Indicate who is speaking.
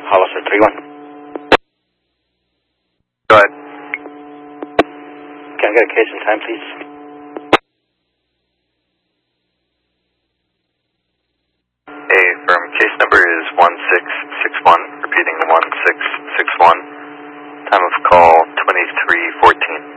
Speaker 1: Hollister 3-1.
Speaker 2: Go ahead.
Speaker 1: Can I get a case and time, please?
Speaker 2: Firm case number is 1661, repeating 1661. Time of call 2314.